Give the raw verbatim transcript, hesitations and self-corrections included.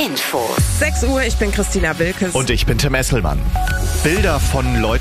Infos. sechs Uhr, ich bin Christina Wilkes. Und ich bin Tim Esselmann. Bilder von Leuten